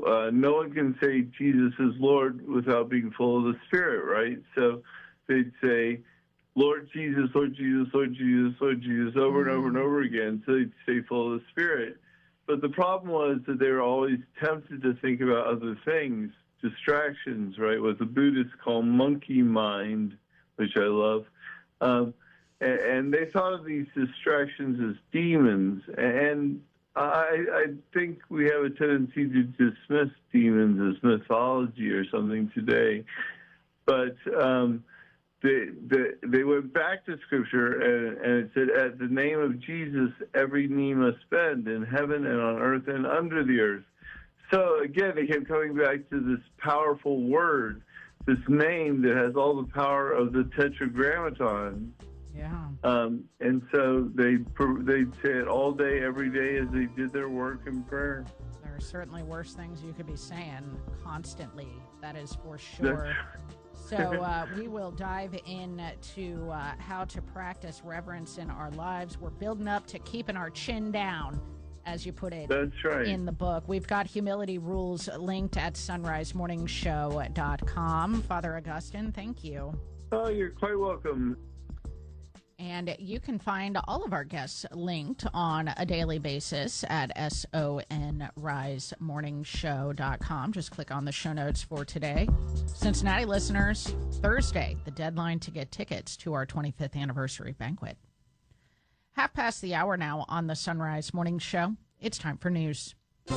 no one can say Jesus is Lord without being full of the Spirit, right? So they'd say, Lord Jesus, Lord Jesus, Lord Jesus, Lord Jesus, over and over and over again. So they'd stay full of the Spirit. But the problem was that they were always tempted to think about other things, distractions, right? What the Buddhists call monkey mind, which I love. And they thought of these distractions as demons. And I think we have a tendency to dismiss demons as mythology or something today. But they went back to Scripture, and it said, at the name of Jesus, every knee must bend in heaven and on earth and under the earth. So, again, they kept coming back to this powerful word, this name that has all the power of the Tetragrammaton. Yeah. And so they'd say it all day, every day as they did their work in prayer. There are certainly worse things you could be saying constantly. That is for sure. So we will dive into how to practice reverence in our lives. We're building up to keeping our chin down, as you put it. That's right. In the book. We've got humility rules linked at sunrisemorningshow.com. Father Augustine, thank you. Oh, you're quite welcome. And you can find all of our guests linked on a daily basis at sonrisemorningshow.com. Just click on the show notes for today. Cincinnati listeners, Thursday, the deadline to get tickets to our 25th anniversary banquet. 6:30 now on the Sunrise Morning Show. It's time for news.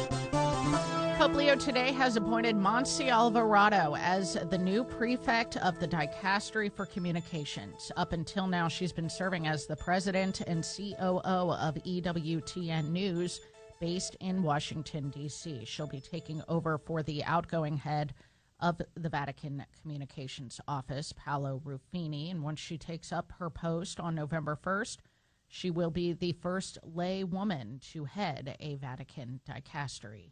Pope Leo today has appointed Monse Alvarado as the new prefect of the Dicastery for Communications. Up until now, she's been serving as the president and COO of EWTN News, based in Washington, D.C. She'll be taking over for the outgoing head of the Vatican Communications Office, Paolo Ruffini. And once she takes up her post on November 1st, she will be the first lay woman to head a Vatican dicastery.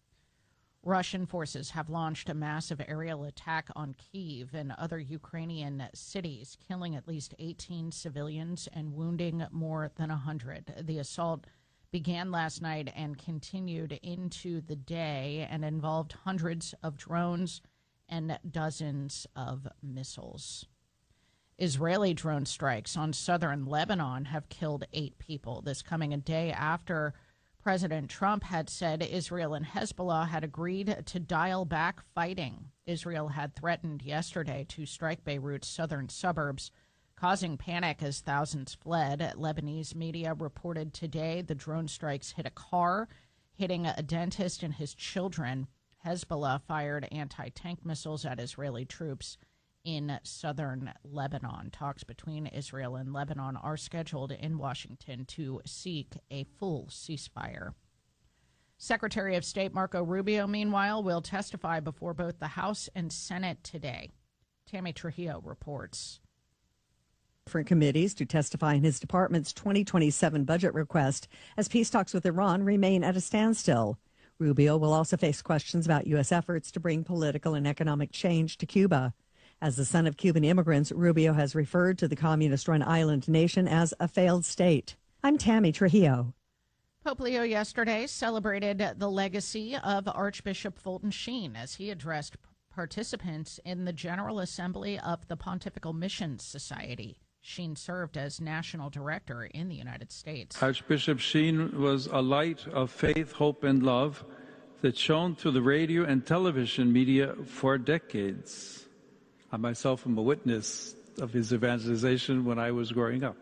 Russian forces have launched a massive aerial attack on Kyiv and other Ukrainian cities, killing at least 18 civilians and wounding more than 100. The assault began last night and continued into the day and involved hundreds of drones and dozens of missiles. Israeli drone strikes on southern Lebanon have killed 8 people, this coming a day after President Trump had said Israel and Hezbollah had agreed to dial back fighting. Israel had threatened yesterday to strike Beirut's southern suburbs, causing panic as thousands fled. Lebanese media reported today the drone strikes hit a car, hitting a dentist and his children. Hezbollah fired anti-tank missiles at Israeli troops in southern Lebanon. Talks between Israel and Lebanon are scheduled in Washington to seek a full ceasefire. Secretary of State Marco Rubio, meanwhile, will testify before both the House and Senate today. Tammy Trujillo reports. Different committees to testify in his department's 2027 budget request as peace talks with Iran remain at a standstill. Rubio will also face questions about U.S. efforts to bring political and economic change to Cuba. As the son of Cuban immigrants, Rubio has referred to the communist-run island nation as a failed state. I'm Tammy Trujillo. Pope Leo yesterday celebrated the legacy of Archbishop Fulton Sheen as he addressed participants in the General Assembly of the Pontifical Missions Society. Sheen served as national director in the United States. Archbishop Sheen was a light of faith, hope, and love that shone through the radio and television media for decades. I myself am a witness of his evangelization when I was growing up.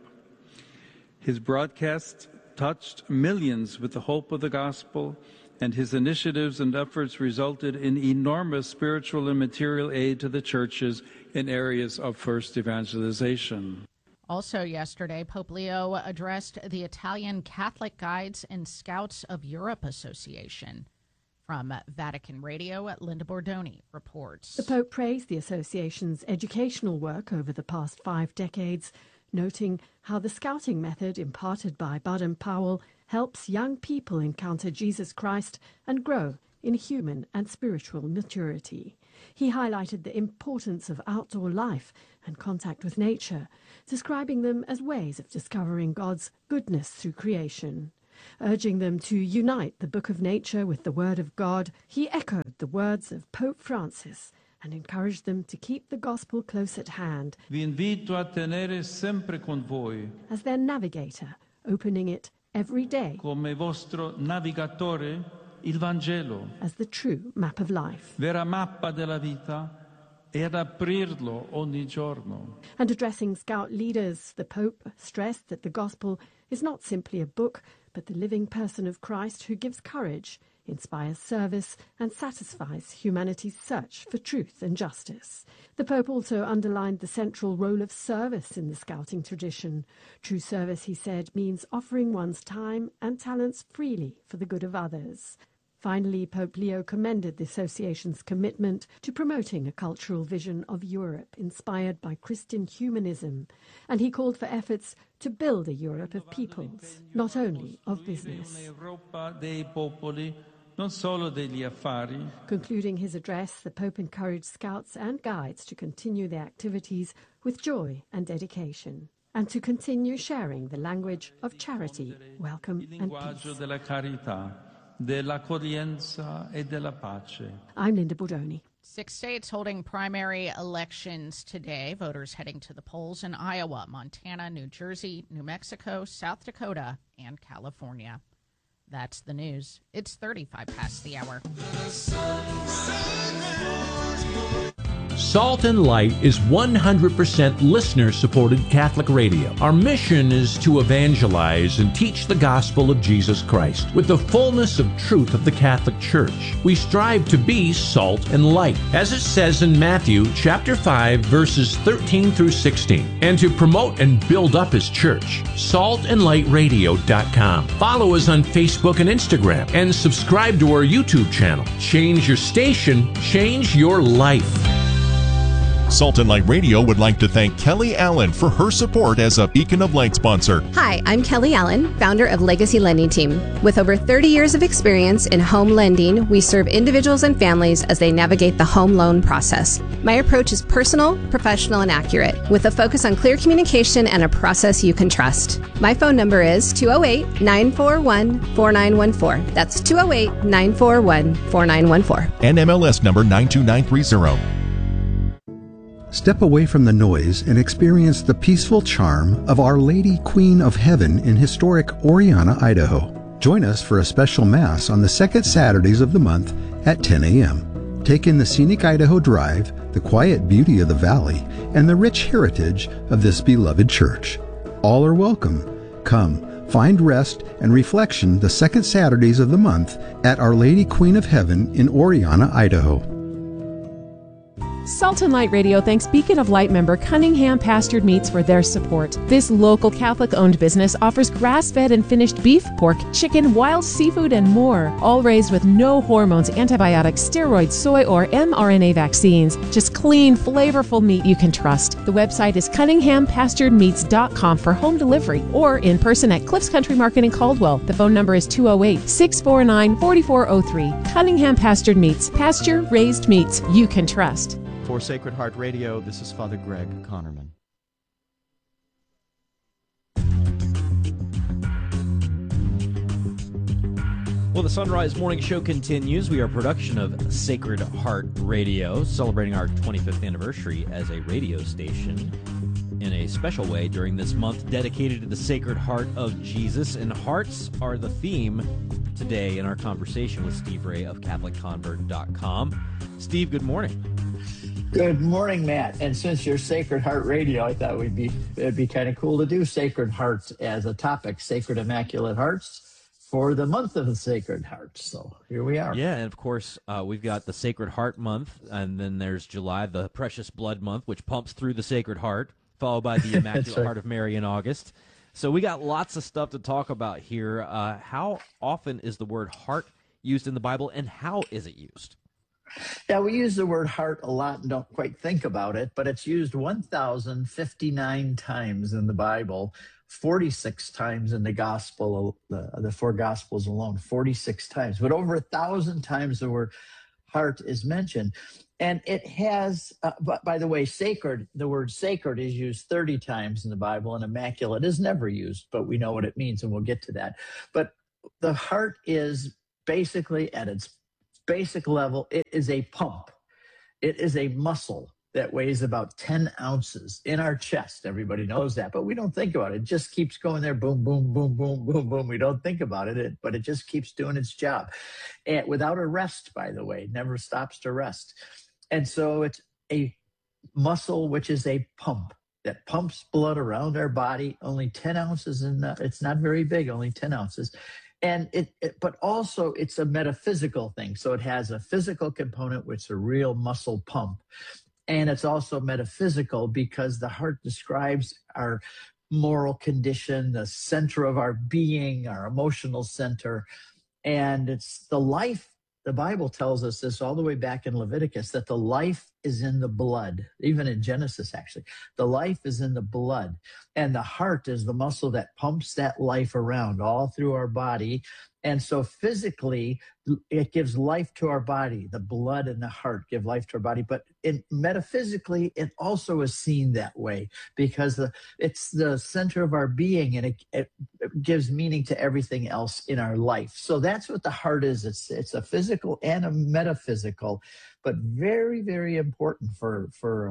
His broadcasts touched millions with the hope of the gospel, and his initiatives and efforts resulted in enormous spiritual and material aid to the churches in areas of first evangelization. Also yesterday, Pope Leo addressed the Italian Catholic Guides and Scouts of Europe Association. From Vatican Radio, Linda Bordoni reports. The Pope praised the association's educational work over the past 5 decades, noting how the scouting method imparted by Baden-Powell helps young people encounter Jesus Christ and grow in human and spiritual maturity. He highlighted the importance of outdoor life and contact with nature, describing them as ways of discovering God's goodness through creation. Urging them to unite the Book of Nature with the Word of God, he echoed the words of Pope Francis and encouraged them to keep the gospel close at hand. Vi invito a tenere sempre con voi, as their navigator, opening it every day come vostro navigatore, il Vangelo, as the true map of life. vera mappa della vita, e ad aprirlo ogni giorno. And addressing Scout leaders, the Pope stressed that the gospel is not simply a book, but the living person of Christ who gives courage, inspires service, and satisfies humanity's search for truth and justice. The Pope also underlined the central role of service in the Scouting tradition. True service, he said, means offering one's time and talents freely for the good of others. Finally, Pope Leo commended the association's commitment to promoting a cultural vision of Europe inspired by Christian humanism, and he called for efforts to build a Europe of peoples, not only of business. Concluding his address, the Pope encouraged Scouts and Guides to continue their activities with joy and dedication, and to continue sharing the language of charity, welcome, and peace. Dell'accoglienza e della pace. I'm Linda Bordoni. 6 states holding primary elections today. Voters heading to the polls in Iowa, Montana, New Jersey, New Mexico, South Dakota, and California. That's the news. It's 35 past the hour. Salt and Light is 100% listener-supported Catholic radio. Our mission is to evangelize and teach the gospel of Jesus Christ with the fullness of truth of the Catholic Church. We strive to be salt and light, as it says in Matthew chapter 5, verses 13 through 16. And to promote and build up His church, saltandlightradio.com. Follow us on Facebook and Instagram, and subscribe to our YouTube channel. Change your station, change your life. Salt and Light Radio would like to thank Kelly Allen for her support as a Beacon of Light sponsor. Hi, I'm Kelly Allen, founder of Legacy Lending Team. With over 30 years of experience in home lending, we serve individuals and families as they navigate the home loan process. My approach is personal, professional, and accurate, with a focus on clear communication and a process you can trust. My phone number is 208-941-4914. That's 208-941-4914. NMLS number 92930. Step away from the noise and experience the peaceful charm of Our Lady Queen of Heaven in historic Oriana, Idaho. Join us for a special Mass on the second Saturdays of the month at 10 a.m. Take in the scenic Idaho Drive, the quiet beauty of the valley, and the rich heritage of this beloved church. All are welcome. Come, find rest and reflection the second Saturdays of the month at Our Lady Queen of Heaven in Oriana, Idaho. Salt and Light Radio thanks Beacon of Light member Cunningham Pastured Meats for their support. This local Catholic-owned business offers grass-fed and finished beef, pork, chicken, wild seafood, and more, all raised with no hormones, antibiotics, steroids, soy, or mRNA vaccines. Just clean, flavorful meat you can trust. The website is CunninghamPasturedMeats.com for home delivery or in person at Cliffs Country Market in Caldwell. The phone number is 208-649-4403. Cunningham Pastured Meats. Pasture-raised meats you can trust. For Sacred Heart Radio, this is Father Greg Connerman. Well, the Sunrise Morning Show continues. We are a production of Sacred Heart Radio, celebrating our 25th anniversary as a radio station in a special way during this month dedicated to the Sacred Heart of Jesus. And hearts are the theme today in our conversation with Steve Ray of CatholicConvert.com. Steve, good morning. Good morning, Matt. And since you're Sacred Heart Radio, I thought it'd be kind of cool to do Sacred Hearts as a topic, Sacred Immaculate Hearts, for the month of the Sacred Heart. So here we are. Yeah, and of course, we've got the Sacred Heart Month, and then there's July, the Precious Blood Month, which pumps through the Sacred Heart, followed by the Immaculate right. Heart of Mary in August. So we got lots of stuff to talk about here. How often is the word heart used in the Bible, and how is it used? Yeah, we use the word heart a lot and don't quite think about it, but it's used 1,059 times in the Bible, 46 times in the gospel, the four gospels alone, 46 times. But over 1,000 times the word heart is mentioned. And it has, by the way, sacred, the word sacred is used 30 times in the Bible, and immaculate is never used, but we know what it means, and we'll get to that. But the heart is basically, at its basic level, it is a pump. It is a muscle that weighs about 10 ounces in our chest. Everybody knows that, but we don't think about it. It just keeps going there, boom, boom, boom, boom, boom, boom. We don't think about it, but it just keeps doing its job. And without a rest, by the way, never stops to rest. And so it's a muscle, which is a pump that pumps blood around our body, only 10 ounces. It's not very big, only 10 ounces. And but also it's a metaphysical thing. So it has a physical component, which is a real muscle pump. And it's also metaphysical because the heart describes our moral condition, the center of our being, our emotional center. And it's the life. The Bible tells us this all the way back in Leviticus, that the life is in the blood, even in Genesis, actually. The life is in the blood. And the heart is the muscle that pumps that life around all through our body. And so physically, it gives life to our body. The blood and the heart give life to our body. But metaphysically, it also is seen that way because it's the center of our being, and it gives meaning to everything else in our life. So that's what the heart is. It's a physical and a metaphysical, but very, very important for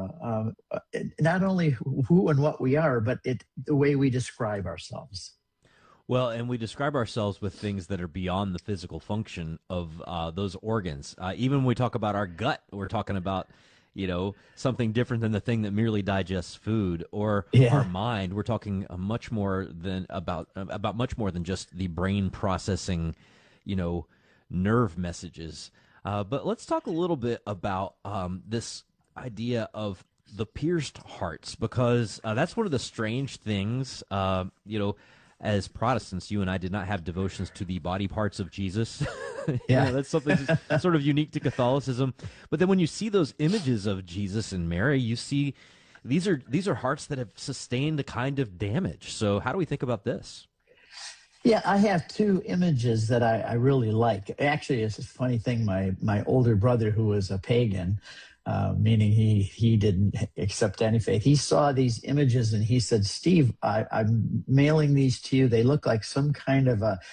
not only who and what we are, but the way we describe ourselves. Well, and we describe ourselves with things that are beyond the physical function of those organs. Even when we talk about our gut, we're talking about, something different than the thing that merely digests food, or our mind. We're talking much more than about much more than just the brain processing, nerve messages. But let's talk a little bit about this idea of the pierced hearts, because that's one of the strange things, as Protestants, you and I did not have devotions to the body parts of Jesus. That's something sort of unique to Catholicism. But then when you see those images of Jesus and Mary, you see these are hearts that have sustained a kind of damage. So how do we think about this? Yeah, I have two images that I really like. Actually, it's a funny thing. My older brother, who was a pagan, meaning he didn't accept any faith, he saw these images and he said, "Steve, I'm mailing these to you. They look like some kind of a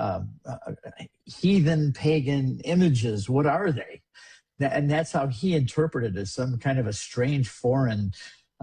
heathen pagan images. What are they?" And that's how he interpreted it, as some kind of a strange foreign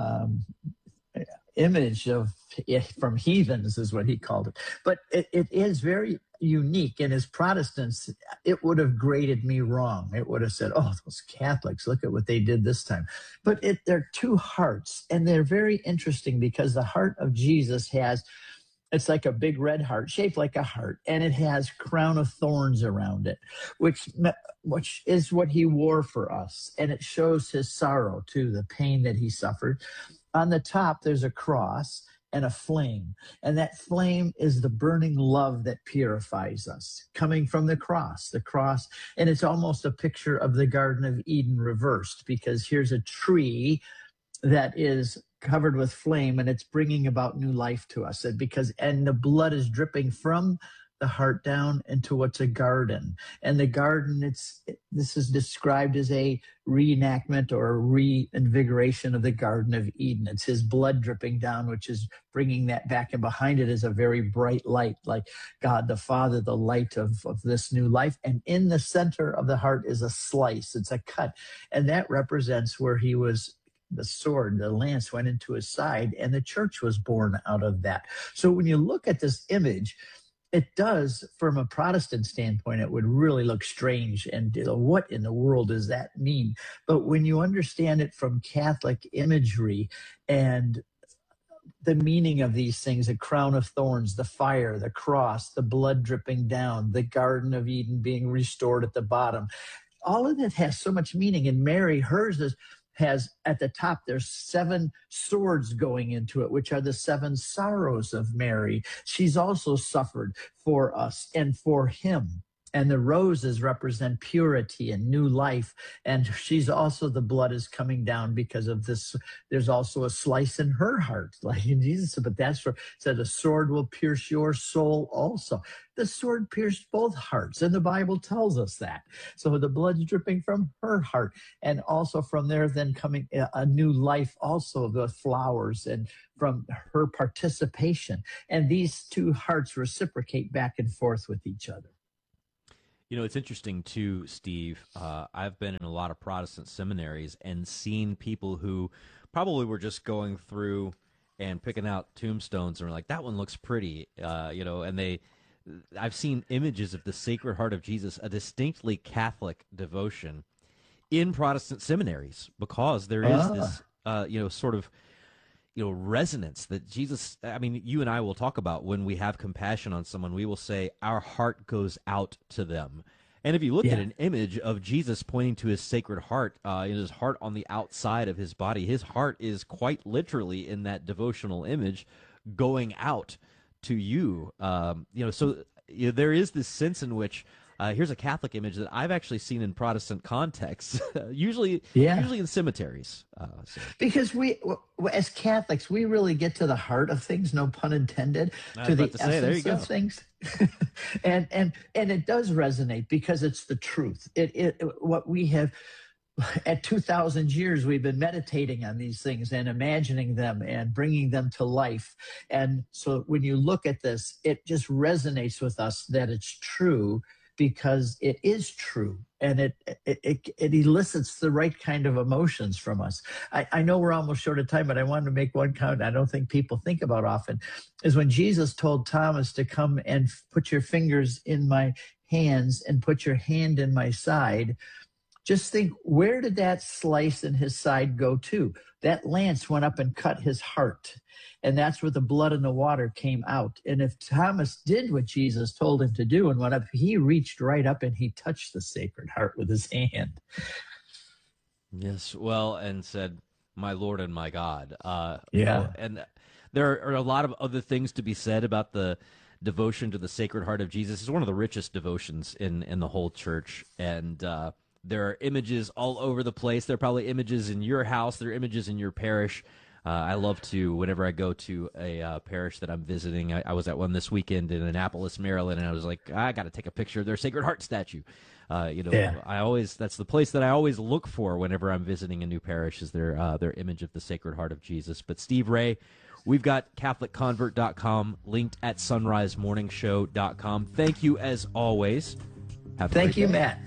image from heathens, is what he called it. But it is very unique, and as Protestants, it would have graded me wrong. It would have said, "Oh, those Catholics, look at what they did this time." But they're two hearts, and they're very interesting because the heart of Jesus it's like a big red heart, shaped like a heart, and it has crown of thorns around it, which is what he wore for us, and it shows his sorrow too, the pain that he suffered. On the top, there's a cross and a flame, and that flame is the burning love that purifies us, coming from the cross, and it's almost a picture of the Garden of Eden reversed, because here's a tree that is covered with flame, and it's bringing about new life to us, and the blood is dripping from the heart down into what's a garden. And the garden, this is described as a reenactment or a reinvigoration of the Garden of Eden. It's his blood dripping down, which is bringing that back, and behind it is a very bright light, like God the Father, the light of this new life. And in the center of the heart is a slice, it's a cut, and that represents where he was. The sword, the lance went into his side, and the church was born out of that. So when you look at this image, it does, from a Protestant standpoint, it would really look strange, and what in the world does that mean? But when you understand it from Catholic imagery and the meaning of these things, a crown of thorns, the fire, the cross, the blood dripping down, the Garden of Eden being restored at the bottom, all of that has so much meaning. And Mary, hers has at the top, there's 7 swords going into it, which are the 7 sorrows of Mary. She's also suffered for us and for him. And the roses represent purity and new life. And she's also, the blood is coming down because of this. There's also a slice in her heart, like in Jesus. But that's for, said, a sword will pierce your soul also. The sword pierced both hearts, and the Bible tells us that. So the blood's dripping from her heart. And also from there, then coming a new life also, the flowers, and from her participation. And these two hearts reciprocate back and forth with each other. You know, it's interesting, too, Steve. I've been in a lot of Protestant seminaries and seen people who probably were just going through and picking out tombstones and were like, that one looks pretty, and I've seen images of the Sacred Heart of Jesus, a distinctly Catholic devotion, in Protestant seminaries, because there is this, sort of, resonance that Jesus, I mean, you and I will talk about when we have compassion on someone, we will say our heart goes out to them. And if you look at an image of Jesus pointing to his Sacred Heart, his heart on the outside of his body, his heart is quite literally in that devotional image going out to you. So there is this sense in which here's a Catholic image that I've actually seen in Protestant contexts, usually in cemeteries. Because we, as Catholics, we really get to the heart of things, no pun intended, to the essence of things. and it does resonate because it's the truth. What we have, at 2,000 years, we've been meditating on these things and imagining them and bringing them to life. And so when you look at this, it just resonates with us that it's true, because it is true, and it elicits the right kind of emotions from us. I know we're almost short of time, but I wanted to make one comment I don't think people think about often, is when Jesus told Thomas to come and put your fingers in my hands and put your hand in my side. Just think, where did that slice in his side go to? That lance went up and cut his heart. And that's where the blood and the water came out. And if Thomas did what Jesus told him to do and went up, he reached right up and he touched the Sacred Heart with his hand. Yes, well, and said, my Lord and my God. And there are a lot of other things to be said about the devotion to the Sacred Heart of Jesus. It's one of the richest devotions in the whole church. And there are images all over the place. There are probably images in your house. There are images in your parish. I love to, whenever I go to a parish that I'm visiting, I was at one this weekend in Annapolis, Maryland, and I was like, I got to take a picture of their Sacred Heart statue. That's the place that I always look for whenever I'm visiting a new parish, is their image of the Sacred Heart of Jesus. But Steve Ray, we've got CatholicConvert.com linked at SunriseMorningshow.com. Thank you as always. Thank you, Matt.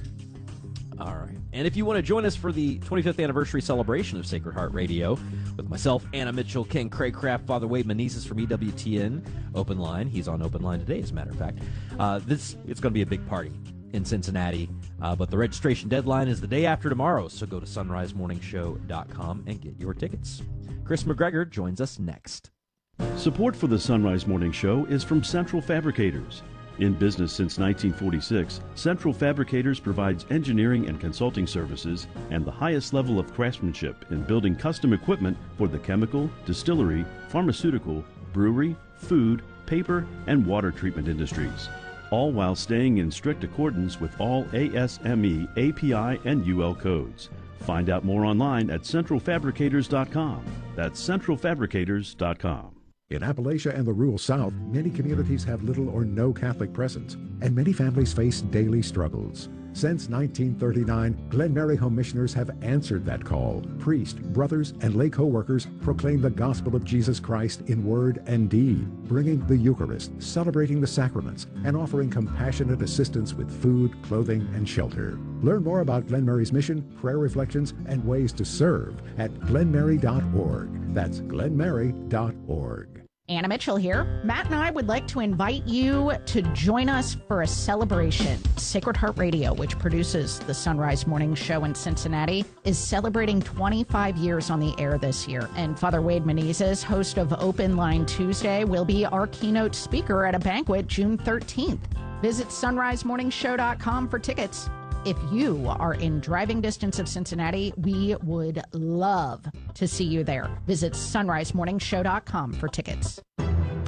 All right. And if you want to join us for the 25th anniversary celebration of Sacred Heart Radio with myself, Anna Mitchell, Ken Craycraft, Father Wade Menezes from EWTN Open Line. He's on Open Line today, as a matter of fact. It's going to be a big party in Cincinnati, but the registration deadline is the day after tomorrow, so go to sunrisemorningshow.com and get your tickets. Chris McGregor joins us next. Support for the Sunrise Morning Show is from Central Fabricators. In business since 1946, Central Fabricators provides engineering and consulting services and the highest level of craftsmanship in building custom equipment for the chemical, distillery, pharmaceutical, brewery, food, paper, and water treatment industries, all while staying in strict accordance with all ASME, API, and UL codes. Find out more online at centralfabricators.com. That's centralfabricators.com. In Appalachia and the rural South, many communities have little or no Catholic presence, and many families face daily struggles. Since 1939, Glen Mary Home Missioners have answered that call. Priests, brothers, and lay co-workers proclaim the gospel of Jesus Christ in word and deed, bringing the Eucharist, celebrating the sacraments, and offering compassionate assistance with food, clothing, and shelter. Learn more about Glen Mary's mission, prayer reflections, and ways to serve at glenmary.org. That's glenmary.org. Anna Mitchell here. Matt and I would like to invite you to join us for a celebration. Sacred Heart Radio, which produces the Sunrise Morning Show in Cincinnati, is celebrating 25 years on the air this year. And Father Wade Menezes, host of Open Line Tuesday, will be our keynote speaker at a banquet June 13th. Visit sunrisemorningshow.com for tickets. If you are in driving distance of Cincinnati, we would love to see you there. Visit sunrisemorningshow.com for tickets.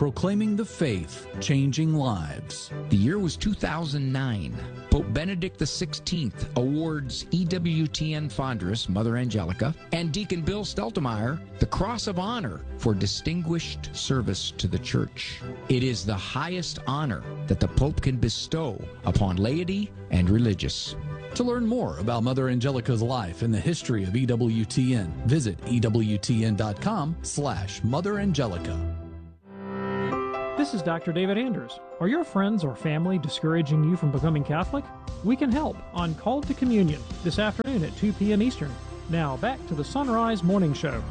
proclaiming the faith, changing lives. The year was 2009. Pope Benedict XVI awards EWTN Fondress, Mother Angelica, and Deacon Bill Steltemeyer the Cross of Honor for distinguished service to the Church. It is the highest honor that the Pope can bestow upon laity and religious. To learn more about Mother Angelica's life and the history of EWTN, visit EWTN.com/Mother Angelica. This is Dr. David Anders. Are your friends or family discouraging you from becoming Catholic? We can help on Called to Communion this afternoon at 2 p.m. Eastern. Now back to the Sunrise Morning Show.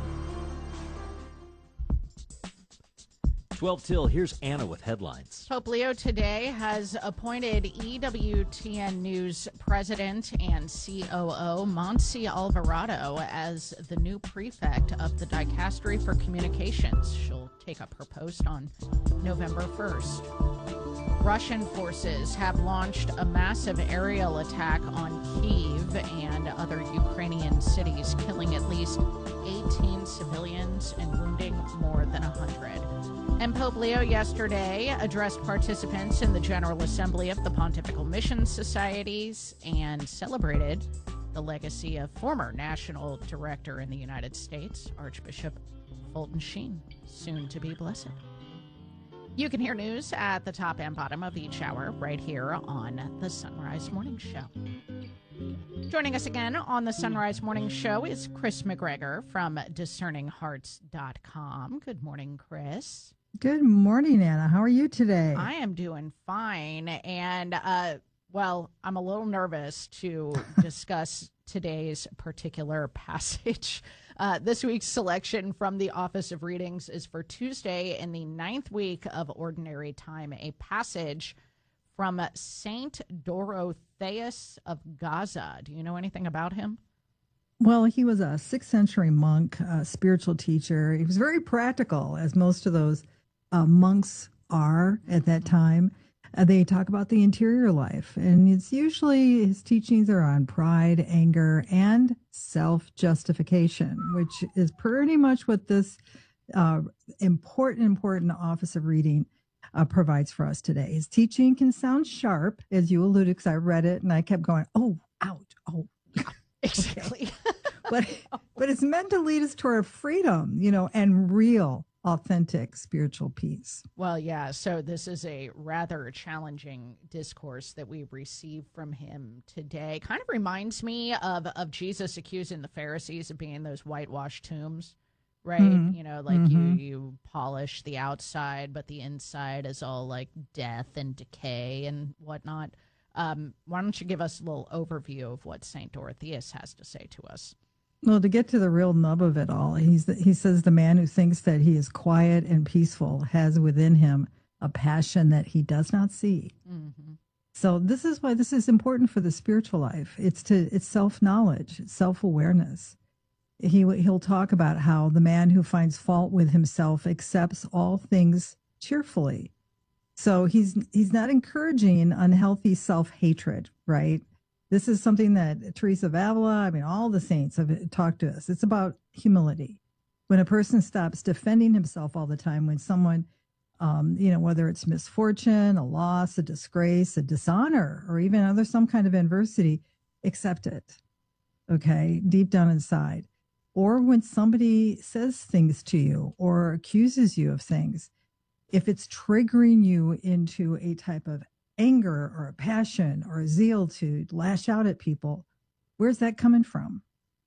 12 till, here's Anna with headlines. Pope Leo today has appointed EWTN News President and COO Monse Alvarado as the new prefect of the Dicastery for Communications. She'll take up her post on November 1st. Russian forces have launched a massive aerial attack on Kyiv and other Ukrainian cities, killing at least 18 civilians and wounding more than 100. And Pope Leo yesterday addressed participants in the General Assembly of the Pontifical Mission Societies and celebrated the legacy of former National Director in the United States, Archbishop Fulton Sheen, soon to be blessed. You can hear news at the top and bottom of each hour right here on the Sunrise Morning Show. Joining us again on the Sunrise Morning Show is Chris McGregor from DiscerningHearts.com. Good morning, Chris. Good morning, Anna. How are you today? I am doing fine. And, well, I'm a little nervous to discuss today's particular passage. This week's selection from the Office of Readings is for Tuesday in the 9th week of Ordinary Time, a passage from Saint Dorotheus of Gaza. Do you know anything about him? Well, he was a 6th century monk, a spiritual teacher. He was very practical, as most of those monks are at that time. They talk about the interior life, and it's usually his teachings are on pride, anger, and self-justification, which is pretty much what this important Office of Reading provides for us today. His teaching can sound sharp, as you alluded, because I read it and I kept going, oh, ouch, oh. Exactly. but it's meant to lead us toward freedom, and real, authentic spiritual peace. Well, yeah. So this is a rather challenging discourse that we received from him today. Kind of reminds me of Jesus accusing the Pharisees of being those whitewashed tombs, right? Mm-hmm. You polish the outside, but the inside is all like death and decay and whatnot. Why don't you give us a little overview of what St. Dorotheus has to say to us? Well, to get to the real nub of it all, he says the man who thinks that he is quiet and peaceful has within him a passion that he does not see. Mm-hmm. So this is why this is important for the spiritual life. It's self-knowledge, it's self-awareness. He'll talk about how the man who finds fault with himself accepts all things cheerfully. So he's not encouraging unhealthy self-hatred, right? This is something that Teresa of Avila, all the saints have talked to us. It's about humility. When a person stops defending himself all the time, when someone, whether it's misfortune, a loss, a disgrace, a dishonor, or even some kind of adversity, accept it, okay, deep down inside. Or when somebody says things to you or accuses you of things, if it's triggering you into a type of anger or a passion or a zeal to lash out at people, where's that coming from?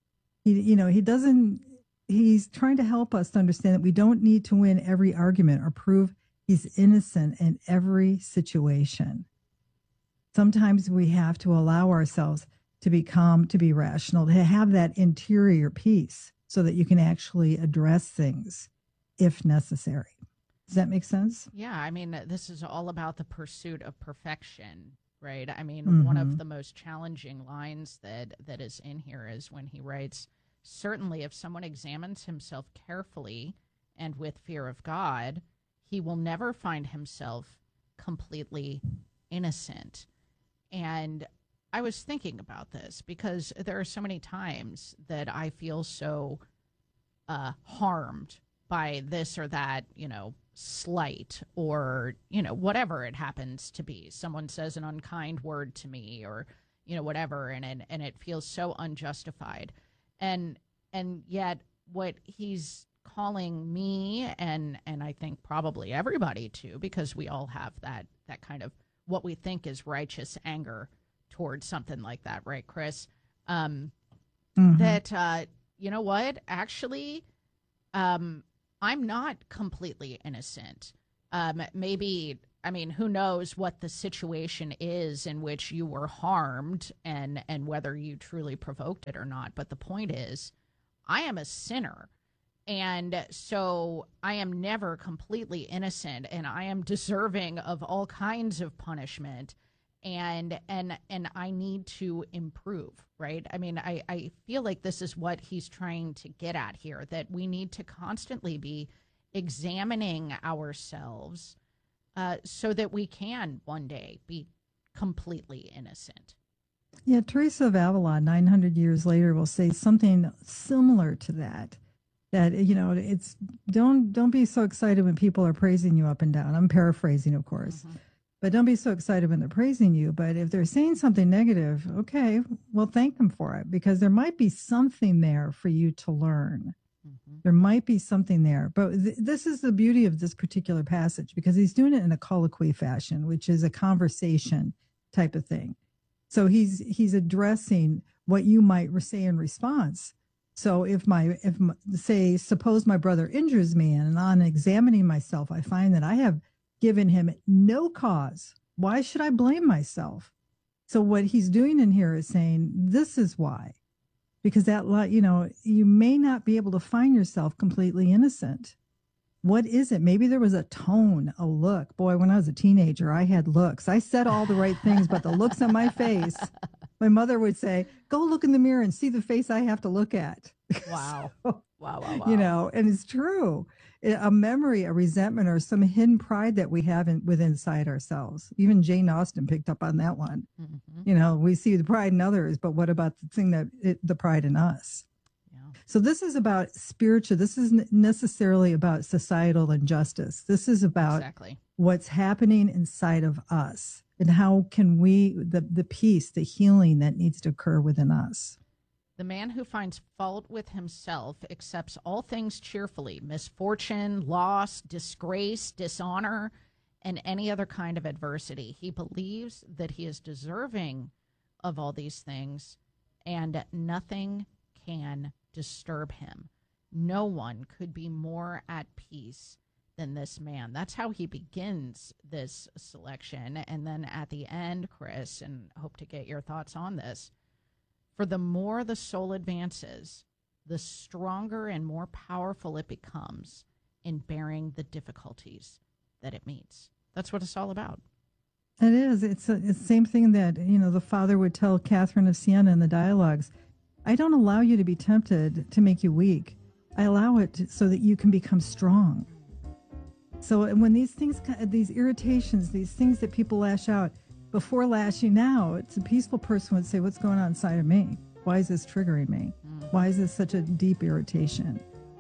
He's trying to help us to understand that we don't need to win every argument or prove he's innocent in every situation. Sometimes we have to allow ourselves to be calm, to be rational, to have that interior peace so that you can actually address things if necessary. Does that make sense? Yeah, this is all about the pursuit of perfection, right? Mm-hmm. One of the most challenging lines that is in here is when he writes, "Certainly if someone examines himself carefully and with fear of God, he will never find himself completely innocent." And I was thinking about this because there are so many times that I feel so harmed by this or that, slight or, whatever it happens to be. Someone says an unkind word to me or, whatever, and it feels so unjustified. And yet what he's calling me and I think probably everybody to, because we all have that kind of what we think is righteous anger towards something like that, right, Chris? That, you know what, actually, I'm not completely innocent. Maybe, who knows what the situation is in which you were harmed and whether you truly provoked it or not. But the point is, I am a sinner. And so I am never completely innocent, and I am deserving of all kinds of punishment. And I need to improve, right? I feel like this is what he's trying to get at here, that we need to constantly be examining ourselves so that we can one day be completely innocent. Yeah, Teresa of Avila, 900 years later, will say something similar to that. That, it's don't be so excited when people are praising you up and down. I'm paraphrasing, of course. But don't be so excited when they're praising you. But if they're saying something negative, okay, well, thank them for it, because there might be something there for you to learn. There might be something there. But this is the beauty of this particular passage, because he's doing it in a colloquy fashion, which is a conversation type of thing. So he's addressing what you might say in response. So suppose my brother injures me, and on examining myself, I find that I have given him no cause. Why should I blame myself? So what he's doing in here is saying, this is why, because that, you may not be able to find yourself completely innocent. What is it? Maybe there was a tone, a look. Boy, when I was a teenager, I had looks. I said all the right things, but the looks on my face, my mother would say, go look in the mirror and see the face I have to look at. Wow. So, Wow. And it's true. A memory, a resentment, or some hidden pride that we have within inside ourselves. Even Jane Austen picked up on that one. We see the pride in others, but what about the thing the pride in us? Yeah. So this is about spiritual. This isn't necessarily about societal injustice. This is about what's happening inside of us and how can we, the peace, the healing that needs to occur within us. The man who finds fault with himself accepts all things cheerfully, misfortune, loss, disgrace, dishonor, and any other kind of adversity. He believes that he is deserving of all these things, and nothing can disturb him. No one could be more at peace than this man. That's how he begins this selection. And then at the end, Chris, and hope to get your thoughts on this, for the more the soul advances, the stronger and more powerful it becomes in bearing the difficulties that it meets. That's what it's all about. It is. It's the same thing that, the father would tell Catherine of Siena in the dialogues. I don't allow you to be tempted to make you weak. I allow it so that you can become strong. So when these things, these irritations, these things that people lash out, before lashing out, it's a peaceful person would say, what's going on inside of me? Why is this triggering me? Why is this such a deep irritation?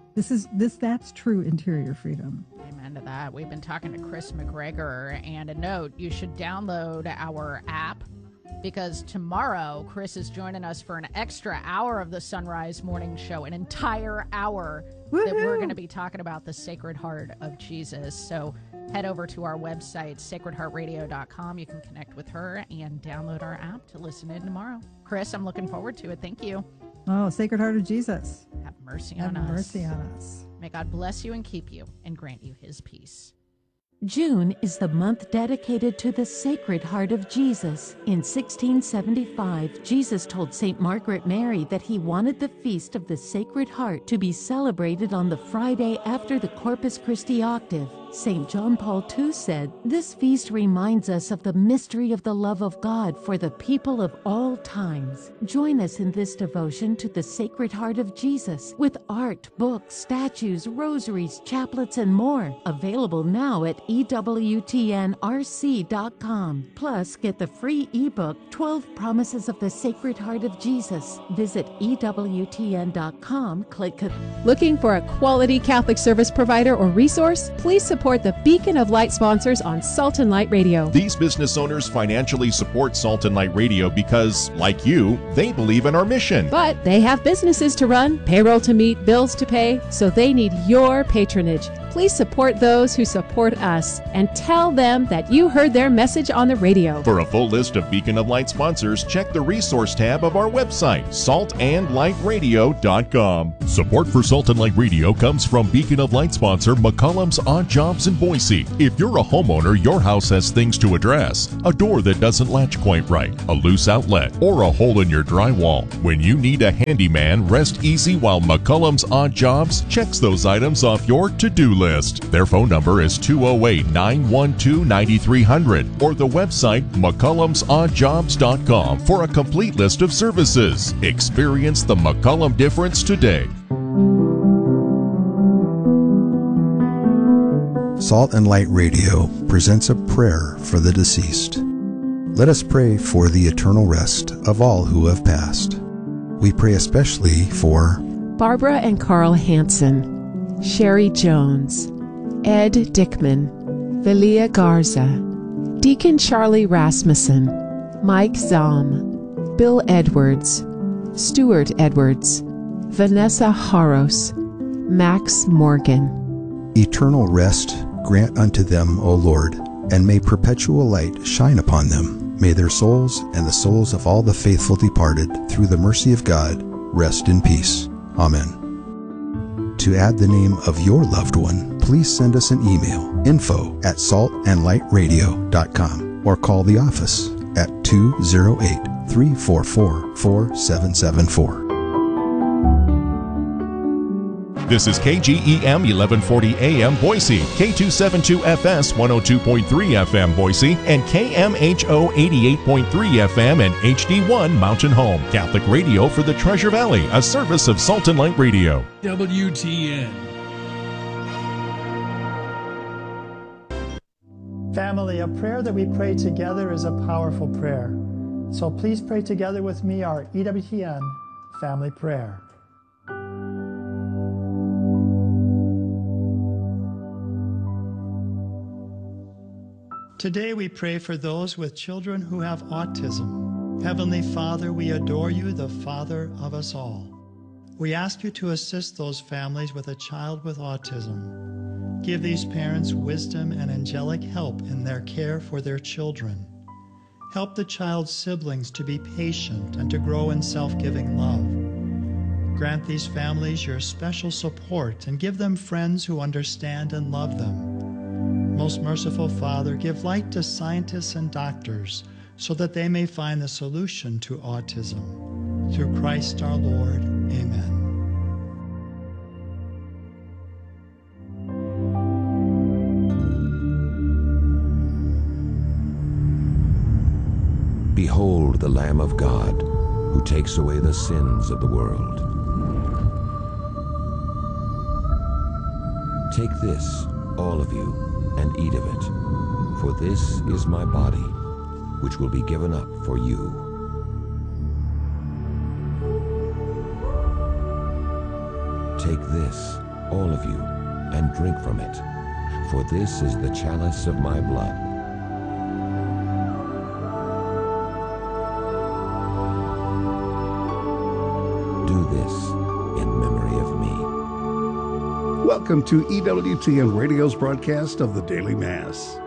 That's true interior freedom. Amen to that. We've been talking to Chris McGregor, and a note, you should download our app, because tomorrow Chris is joining us for an extra hour of the Sunrise Morning Show, an entire hour that we're going to be talking about the Sacred Heart of Jesus. So head over to our website, sacredheartradio.com. You can connect with her and download our app to listen in tomorrow. Chris, I'm looking forward to it. Thank you. Oh, Sacred Heart of Jesus. Have mercy on us. Have mercy on us. May God bless you and keep you and grant you his peace. June is the month dedicated to the Sacred Heart of Jesus. In 1675, Jesus told St. Margaret Mary that he wanted the Feast of the Sacred Heart to be celebrated on the Friday after the Corpus Christi octave. St. John Paul II said, "This feast reminds us of the mystery of the love of God for the people of all times." Join us in this devotion to the Sacred Heart of Jesus with art, books, statues, rosaries, chaplets, and more. Available now at EWTNRC.com. Plus, get the free ebook, 12 Promises of the Sacred Heart of Jesus. Visit EWTN.com, click. Looking for a quality Catholic service provider or resource? Please support support the Beacon of Light sponsors on Salt and Light Radio. These business owners financially support Salt and Light Radio because, like you, they believe in our mission. But they have businesses to run, payroll to meet, bills to pay, so they need your patronage. Please support those who support us and tell them that you heard their message on the radio. For a full list of Beacon of Light sponsors, check the resource tab of our website, saltandlightradio.com. Support for Salt and Light Radio comes from Beacon of Light sponsor McCollum's Odd Jobs in Boise. If you're a homeowner, your house has things to address. A door that doesn't latch quite right, a loose outlet, or a hole in your drywall. When you need a handyman, rest easy while McCollum's Odd Jobs checks those items off your to-do list. Their phone number is 208-912-9300 or the website McCollum'sOddJobs.com for a complete list of services. Experience the McCollum difference today. Salt and Light Radio presents a prayer for the deceased. Let us pray for the eternal rest of all who have passed. We pray especially for Barbara and Carl Hansen, Sherry Jones, Ed Dickman, Velia Garza, Deacon Charlie Rasmussen, Mike Zahm, Bill Edwards, Stuart Edwards, Vanessa Haros, Max Morgan. eternal rest grant unto them, O Lord, and may perpetual light shine upon them. May their souls and the souls of all the faithful departed, through the mercy of God, rest in peace. Amen. To add the name of your loved one, please send us an email, info@saltandlightradio.com, or call the office at 208-344-4774. This is KGEM 1140 AM Boise, K272FS 102.3 FM Boise, and KMHO 88.3 FM and HD1 Mountain Home. Catholic radio for the Treasure Valley, a service of Salt and Light Radio. WTN. Family, a prayer that we pray together is a powerful prayer. So please pray together with me our EWTN family prayer. Today we pray for those with children who have autism. Heavenly Father, we adore you, the Father of us all. We ask you to assist those families with a child with autism. Give these parents wisdom and angelic help in their care for their children. Help the child's siblings to be patient and to grow in self-giving love. Grant these families your special support and give them friends who understand and love them. Most merciful Father, give light to scientists and doctors so that they may find the solution to autism. Through Christ our Lord. Amen. Behold the Lamb of God, who takes away the sins of the world. Take this, all of you, and eat of it, for this is my body, which will be given up for you. Take this, all of you, and drink from it, for this is the chalice of my blood. Do this in memory of me. Welcome to EWTN Radio's broadcast of the Daily Mass.